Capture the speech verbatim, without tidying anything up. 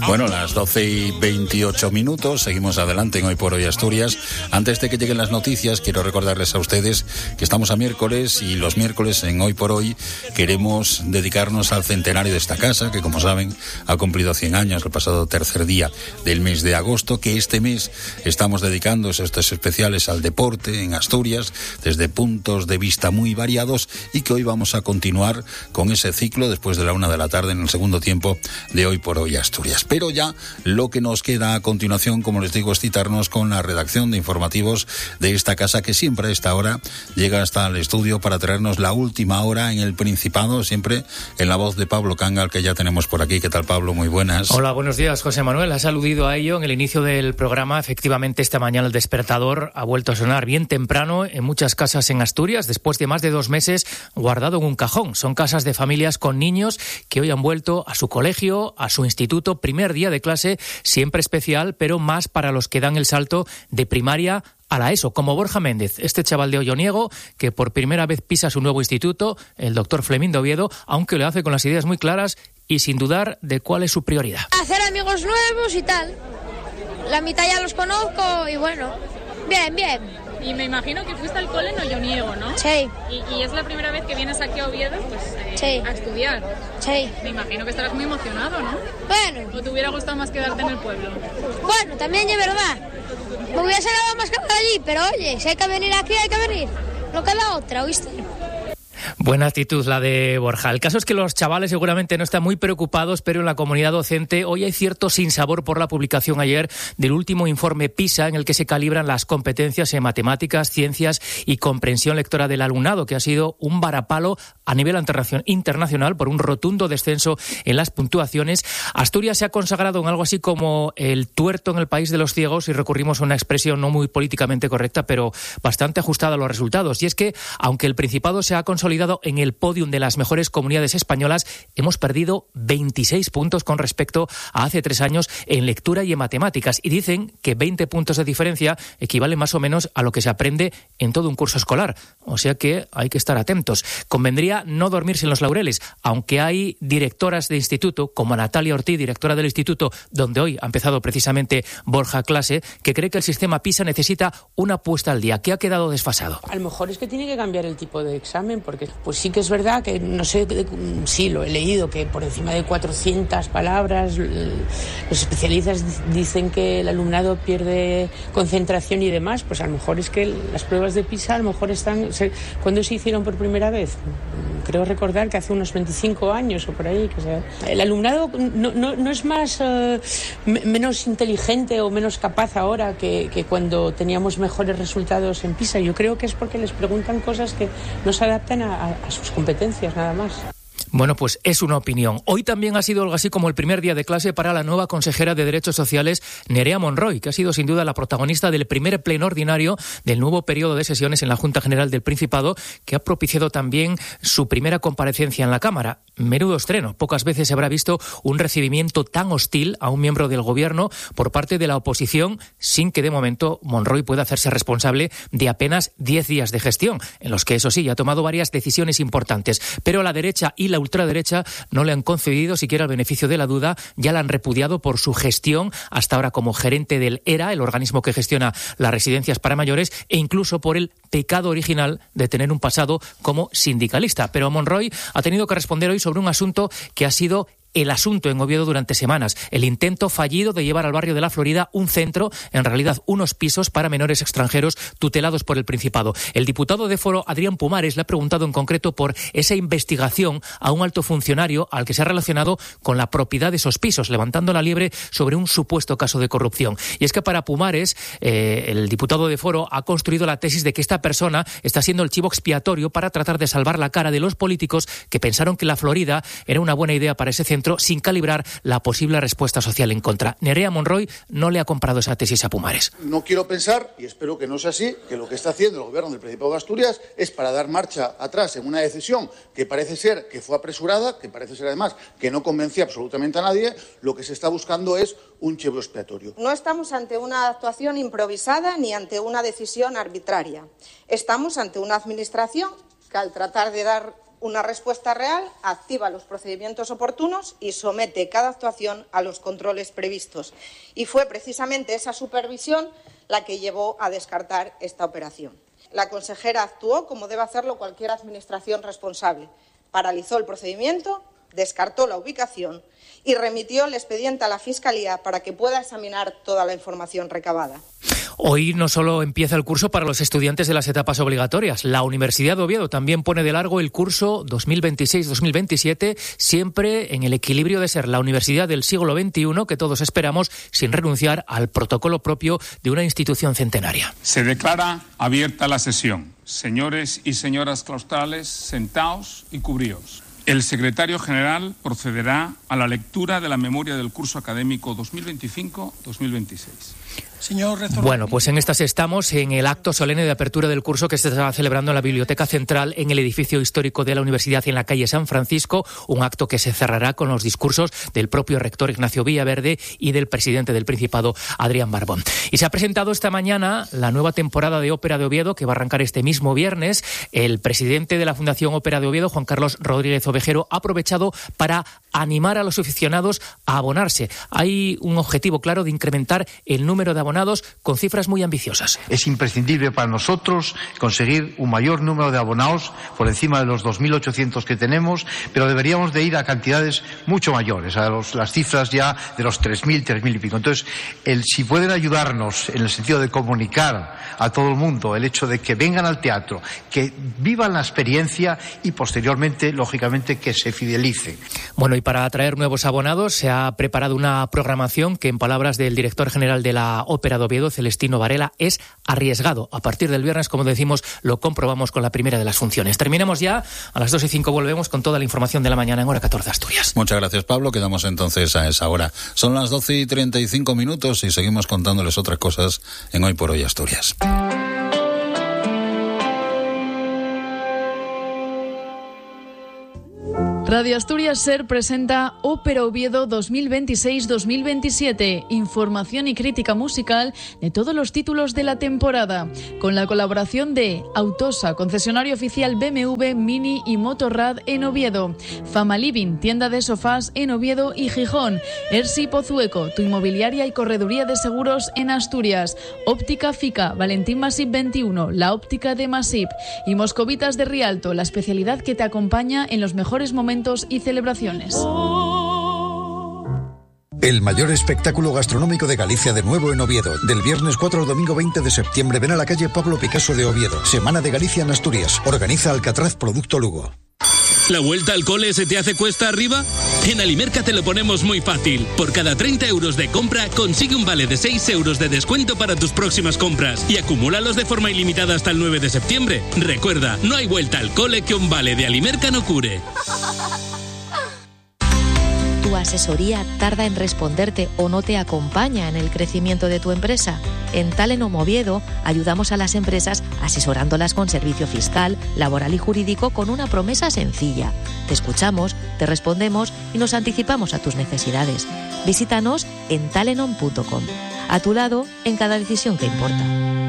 Bueno, las doce y veintiocho minutos, seguimos adelante en Hoy por Hoy Asturias. Antes de que lleguen las noticias, quiero recordarles a ustedes que estamos a miércoles y los miércoles en Hoy por Hoy queremos dedicarnos al centenario de esta casa, que como saben ha cumplido cien años el pasado tercer día del mes de agosto, que este mes estamos dedicando estos especiales al deporte en Asturias desde puntos de vista muy variados y que hoy vamos a continuar con ese ciclo después de la una de la tarde en el segundo tiempo de Hoy por Hoy Asturias. Pero ya lo que nos queda a continuación, como les digo, es citarnos con la redacción de informativos de esta casa, que siempre a esta hora llega hasta el estudio para traernos la última hora en el Principado, siempre en la voz de Pablo Cangal, que ya tenemos por aquí. ¿Qué tal, Pablo? Muy buenas. Hola, buenos días, José Manuel. Has aludido a ello en el inicio del programa. Efectivamente, esta mañana el despertador ha vuelto a sonar bien temprano en muchas casas en Asturias, después de más de dos meses guardado en un cajón. Son casas de familias con niños que hoy han vuelto a su colegio, a su instituto, primer día de clase, siempre especial, pero más para los que dan el salto de primaria a la ESO, como Borja Méndez, este chaval de Olloniego, que por primera vez pisa su nuevo instituto, el doctor Flemín de Oviedo, aunque lo hace con las ideas muy claras y sin dudar de cuál es su prioridad. Hacer amigos nuevos y tal. La mitad ya los conozco y bueno, bien, bien. Y me imagino que fuiste al cole en Olloniego, ¿no? Sí. Y, y es la primera vez que vienes aquí a Oviedo, pues, eh, sí. a estudiar. Sí. Me imagino que estarás muy emocionado, ¿no? Bueno. ¿O te hubiera gustado más quedarte en el pueblo? Bueno, también es verdad. Me hubiese dado más que por allí, pero oye, si hay que venir aquí, hay que venir. No queda otra, ¿oíste? Buena actitud la de Borja. El caso es que los chavales seguramente no están muy preocupados, pero en la comunidad docente hoy hay cierto sinsabor por la publicación ayer del último informe PISA, en el que se calibran las competencias en matemáticas, ciencias y comprensión lectora del alumnado, que ha sido un varapalo a nivel internacional por un rotundo descenso en las puntuaciones. Asturias se ha consagrado en algo así como el tuerto en el país de los ciegos, y recurrimos a una expresión no muy políticamente correcta, pero bastante ajustada a los resultados. Y es que, aunque el Principado se ha consolidado en el podium de las mejores comunidades españolas, hemos perdido veintiséis puntos con respecto a hace tres años en lectura y en matemáticas. Y dicen que veinte puntos de diferencia equivalen más o menos a lo que se aprende en todo un curso escolar. O sea que hay que estar atentos. Convendría no dormirse en los laureles, aunque hay directoras de instituto, como Natalia Ortiz, directora del instituto donde hoy ha empezado precisamente Borja clase, que cree que el sistema PISA necesita una puesta al día, que ha quedado desfasado. A lo mejor es que tiene que cambiar el tipo de examen, porque pues sí que es verdad que, no sé, sí, lo he leído, que por encima de cuatrocientas palabras, los especialistas dicen que el alumnado pierde concentración y demás. Pues a lo mejor es que las pruebas de PISA a lo mejor están... ¿Cuándo se hicieron por primera vez? Creo recordar que hace unos veinticinco años o por ahí. Que sea, el alumnado no, no, no es más uh, menos inteligente o menos capaz ahora que, que cuando teníamos mejores resultados en PISA. Yo creo que es porque les preguntan cosas que no se adaptan a A, a sus competencias, nada más. Bueno, pues es una opinión. Hoy también ha sido algo así como el primer día de clase para la nueva consejera de Derechos Sociales, Nerea Monroy, que ha sido sin duda la protagonista del primer pleno ordinario del nuevo periodo de sesiones en la Junta General del Principado, que ha propiciado también su primera comparecencia en la Cámara. Menudo estreno. Pocas veces se habrá visto un recibimiento tan hostil a un miembro del Gobierno por parte de la oposición, sin que de momento Monroy pueda hacerse responsable de apenas diez días de gestión, en los que, eso sí, ha tomado varias decisiones importantes. Pero la derecha y la ultraderecha no le han concedido siquiera el beneficio de la duda, ya la han repudiado por su gestión hasta ahora como gerente del ERA, el organismo que gestiona las residencias para mayores, e incluso por el pecado original de tener un pasado como sindicalista. Pero Monroy ha tenido que responder hoy sobre un asunto que ha sido el asunto en Oviedo durante semanas, el intento fallido de llevar al barrio de la Florida un centro, en realidad unos pisos para menores extranjeros tutelados por el Principado. El diputado de Foro, Adrián Pumares, le ha preguntado en concreto por esa investigación a un alto funcionario al que se ha relacionado con la propiedad de esos pisos, levantando la liebre sobre un supuesto caso de corrupción. Y es que para Pumares, eh, el diputado de Foro ha construido la tesis de que esta persona está siendo el chivo expiatorio para tratar de salvar la cara de los políticos que pensaron que la Florida era una buena idea para ese centro, sin calibrar la posible respuesta social en contra. Nerea Monroy no le ha comprado esa tesis a Pumares. No quiero pensar, y espero que no sea así, que lo que está haciendo el Gobierno del Principado de Asturias es para dar marcha atrás en una decisión que parece ser que fue apresurada, que parece ser además que no convencía absolutamente a nadie. Lo que se está buscando es un chivo expiatorio. No estamos ante una actuación improvisada ni ante una decisión arbitraria. Estamos ante una administración que, al tratar de dar Una respuesta real activa los procedimientos oportunos y somete cada actuación a los controles previstos. Y fue precisamente esa supervisión la que llevó a descartar esta operación. La consejera actuó como debe hacerlo cualquier administración responsable. Paralizó el procedimiento, descartó la ubicación y remitió el expediente a la Fiscalía para que pueda examinar toda la información recabada. Hoy no solo empieza el curso para los estudiantes de las etapas obligatorias. La Universidad de Oviedo también pone de largo el curso dos mil veintiséis dos mil veintisiete, siempre en el equilibrio de ser la universidad del siglo veintiuno que todos esperamos, sin renunciar al protocolo propio de una institución centenaria. Se declara abierta la sesión. Señores y señoras claustrales, sentaos y cubríos. El secretario general procederá a la lectura de la memoria del curso académico dos mil veinticinco dos mil veintiséis. Señor rector. Bueno, pues en estas estamos, en el acto solemne de apertura del curso que se está celebrando en la Biblioteca Central, en el edificio histórico de la Universidad en la calle San Francisco, un acto que se cerrará con los discursos del propio rector Ignacio Villaverde y del presidente del Principado, Adrián Barbón. Y se ha presentado esta mañana la nueva temporada de Ópera de Oviedo, que va a arrancar este mismo viernes. El presidente de la Fundación Ópera de Oviedo, Juan Carlos Rodríguez Ovejero, ha aprovechado para animar a los aficionados a abonarse. Hay un objetivo claro de incrementar el número de abonados con cifras muy ambiciosas. Es imprescindible para nosotros conseguir un mayor número de abonados por encima de los dos mil ochocientos que tenemos, pero deberíamos de ir a cantidades mucho mayores, a los, las cifras ya de los tres mil, tres mil y pico. Entonces, el, si pueden ayudarnos en el sentido de comunicar a todo el mundo el hecho de que vengan al teatro, que vivan la experiencia y posteriormente, lógicamente, que se fidelicen. Bueno, y para atraer nuevos abonados se ha preparado una programación que, en palabras del director general de la Ópera de Oviedo, Celestino Varela, es arriesgado. A partir del viernes, como decimos, lo comprobamos con la primera de las funciones. Terminemos ya. A las dos y cinco volvemos con toda la información de la mañana en Hora catorce Asturias. Muchas gracias, Pablo. Quedamos entonces a esa hora. Son las doce y treinta y cinco minutos y seguimos contándoles otras cosas en Hoy por Hoy Asturias. Radio Asturias Ser presenta Ópera Oviedo dos mil veintiséis dos mil veintisiete, información y crítica musical de todos los títulos de la temporada, con la colaboración de Autosa, concesionario oficial B M W, Mini y Motorrad en Oviedo, Fama Living, tienda de sofás en Oviedo y Gijón, Ersi Pozueco, tu inmobiliaria y correduría de seguros en Asturias, Óptica Fica, Valentín Masip veintiuno, la óptica de Masip y Moscovitas de Rialto, la especialidad que te acompaña en los mejores momentos y celebraciones. El mayor espectáculo gastronómico de Galicia de nuevo en Oviedo. Del viernes cuatro al domingo veinte de septiembre, ven a la calle Pablo Picasso de Oviedo. Semana de Galicia en Asturias. Organiza Alcatraz Producto Lugo. ¿La vuelta al cole se te hace cuesta arriba? En Alimerca te lo ponemos muy fácil. Por cada treinta euros de compra, consigue un vale de seis euros de descuento para tus próximas compras y acumúlalos de forma ilimitada hasta el nueve de septiembre. Recuerda, no hay vuelta al cole que un vale de Alimerca no cure. ¿Tu asesoría tarda en responderte o no te acompaña en el crecimiento de tu empresa? En Talenom Oviedo ayudamos a las empresas asesorándolas con servicio fiscal, laboral y jurídico con una promesa sencilla. Te escuchamos, te respondemos y nos anticipamos a tus necesidades. Visítanos en talenom punto com. A tu lado en cada decisión que importa.